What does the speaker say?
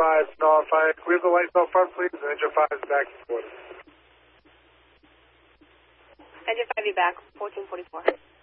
5 is nullified. Clear the lights out front, please, and engine 5 is back to 40. Engine 5, be back, 1444.